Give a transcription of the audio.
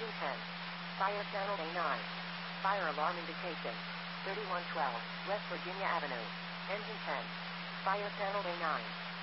Engine 10. Fire channel A9. Fire alarm indication. 3112 West Virginia Avenue. Engine 10. Fire channel A9.